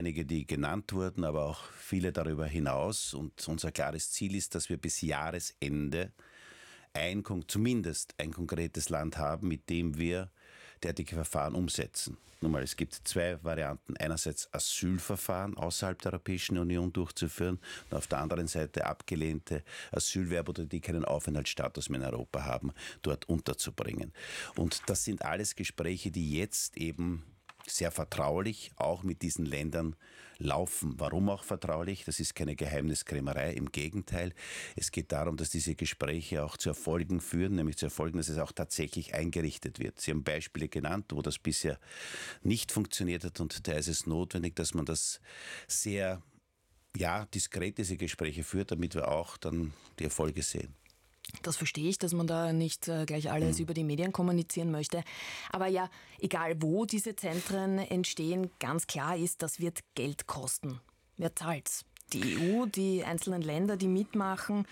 Einige, die genannt wurden, aber auch viele darüber hinaus. Und unser klares Ziel ist, dass wir bis Jahresende zumindest ein konkretes Land haben, mit dem wir derartige Verfahren umsetzen. Nun mal, es gibt zwei Varianten. Einerseits Asylverfahren außerhalb der Europäischen Union durchzuführen und auf der anderen Seite abgelehnte Asylwerber oder die keinen Aufenthaltsstatus mehr in Europa haben, dort unterzubringen. Und das sind alles Gespräche, die jetzt eben sehr vertraulich auch mit diesen Ländern laufen. Warum auch vertraulich? Das ist keine Geheimniskrämerei, im Gegenteil. Es geht darum, dass diese Gespräche auch zu Erfolgen führen, nämlich zu Erfolgen, dass es auch tatsächlich eingerichtet wird. Sie haben Beispiele genannt, wo das bisher nicht funktioniert hat und da ist es notwendig, dass man das sehr diskret diese Gespräche führt, damit wir auch dann die Erfolge sehen. Das verstehe ich, dass man da nicht gleich alles über die Medien kommunizieren möchte. Aber ja, egal wo diese Zentren entstehen, ganz klar ist, das wird Geld kosten. Wer zahlt's? Die EU, die einzelnen Länder, die mitmachen?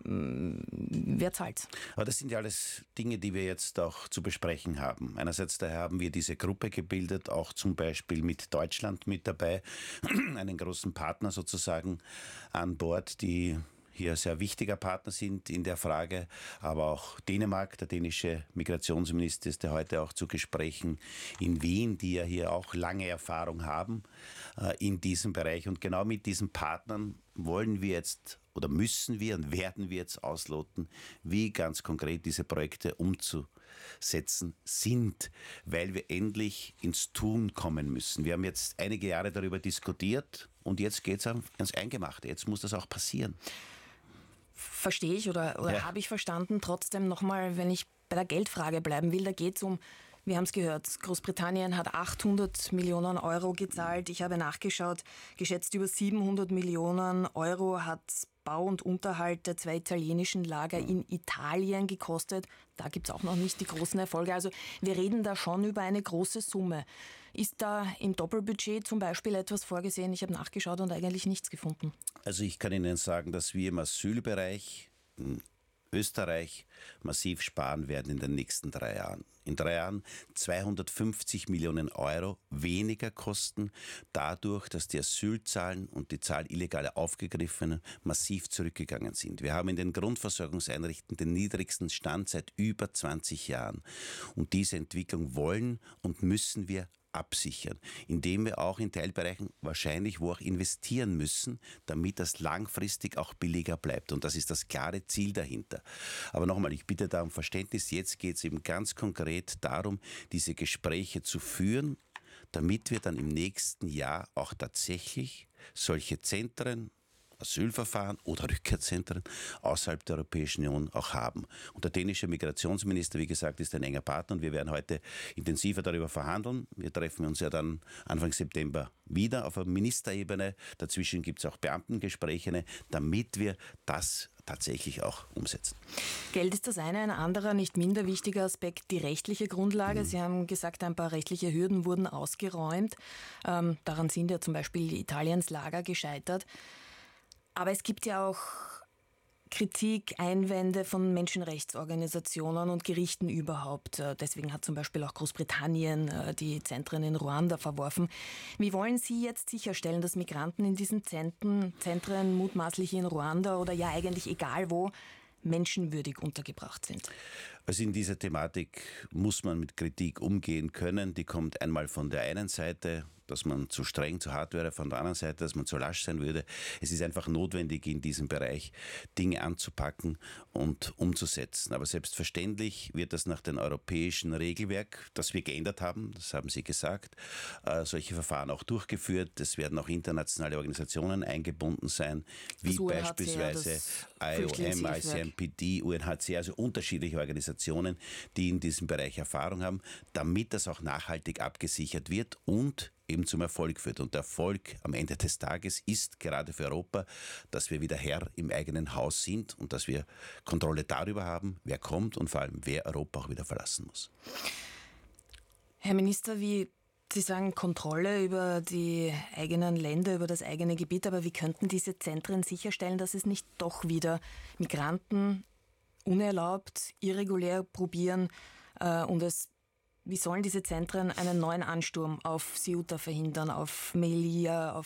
Wer zahlt's? Aber das sind ja alles Dinge, die wir jetzt auch zu besprechen haben. Einerseits daher haben wir diese Gruppe gebildet, auch zum Beispiel mit Deutschland mit dabei, einen großen Partner sozusagen an Bord, die hier sehr wichtiger Partner sind in der Frage, aber auch Dänemark, der dänische Migrationsminister ist ja heute auch zu Gesprächen in Wien, die ja hier auch lange Erfahrung haben in diesem Bereich. Und genau mit diesen Partnern wollen wir jetzt oder müssen wir und werden wir jetzt ausloten, wie ganz konkret diese Projekte umzusetzen sind, weil wir endlich ins Tun kommen müssen. Wir haben jetzt einige Jahre darüber diskutiert und jetzt geht es ans Eingemachte. Jetzt muss das auch passieren. Verstehe ich oder habe ich verstanden? Trotzdem nochmal, wenn ich bei der Geldfrage bleiben will, da geht es um, wir haben es gehört, Großbritannien hat 800 Millionen Euro gezahlt. Ich habe nachgeschaut, geschätzt über 700 Millionen Euro hat Bau und Unterhalt der 2 italienischen Lager in Italien gekostet. Da gibt es auch noch nicht die großen Erfolge. Also wir reden da schon über eine große Summe. Ist da im Doppelbudget zum Beispiel etwas vorgesehen? Ich habe nachgeschaut und eigentlich nichts gefunden. Also ich kann Ihnen sagen, dass wir im Asylbereich in Österreich massiv sparen werden in den nächsten 3 Jahren. In 3 Jahren 250 Millionen Euro weniger kosten, dadurch, dass die Asylzahlen und die Zahl illegaler Aufgegriffenen massiv zurückgegangen sind. Wir haben in den Grundversorgungseinrichtungen den niedrigsten Stand seit über 20 Jahren. Und diese Entwicklung wollen und müssen wir absichern, indem wir auch in Teilbereichen wahrscheinlich wo auch investieren müssen, damit das langfristig auch billiger bleibt. Und das ist das klare Ziel dahinter. Aber nochmal, ich bitte da um Verständnis. Jetzt geht es eben ganz konkret darum, diese Gespräche zu führen, damit wir dann im nächsten Jahr auch tatsächlich solche Zentren, Asylverfahren oder Rückkehrzentren außerhalb der Europäischen Union auch haben. Und der dänische Migrationsminister, wie gesagt, ist ein enger Partner und wir werden heute intensiver darüber verhandeln. Wir treffen uns ja dann Anfang September wieder auf einer Ministerebene. Dazwischen gibt es auch Beamtengespräche, damit wir das tatsächlich auch umsetzen. Geld ist das eine, ein anderer, nicht minder wichtiger Aspekt, die rechtliche Grundlage. Sie haben gesagt, ein paar rechtliche Hürden wurden ausgeräumt. Daran sind ja zum Beispiel Italiens Lager gescheitert. Aber es gibt ja auch Kritik, Einwände von Menschenrechtsorganisationen und Gerichten überhaupt. Deswegen hat zum Beispiel auch Großbritannien die Zentren in Ruanda verworfen. Wie wollen Sie jetzt sicherstellen, dass Migranten in diesen Zentren, mutmaßlich in Ruanda oder ja eigentlich egal wo, menschenwürdig untergebracht sind? Also in dieser Thematik muss man mit Kritik umgehen können. Die kommt einmal von der einen Seite, dass man zu streng, zu hart wäre, von der anderen Seite, dass man zu lasch sein würde. Es ist einfach notwendig, in diesem Bereich Dinge anzupacken und umzusetzen. Aber selbstverständlich wird das nach dem europäischen Regelwerk, das wir geändert haben, das haben Sie gesagt, solche Verfahren auch durchgeführt. Es werden auch internationale Organisationen eingebunden sein, wie beispielsweise IOM, ICMPD, UNHCR, also unterschiedliche Organisationen, die in diesem Bereich Erfahrung haben, damit das auch nachhaltig abgesichert wird und eben zum Erfolg führt. Und der Erfolg am Ende des Tages ist gerade für Europa, dass wir wieder Herr im eigenen Haus sind und dass wir Kontrolle darüber haben, wer kommt und vor allem, wer Europa auch wieder verlassen muss. Herr Minister, wie Sie sagen, Kontrolle über die eigenen Länder, über das eigene Gebiet, aber wie könnten diese Zentren sicherstellen, dass es nicht doch wieder Migranten unerlaubt, irregulär probieren und es Wie sollen diese Zentren einen neuen Ansturm auf Ceuta verhindern, auf Melilla,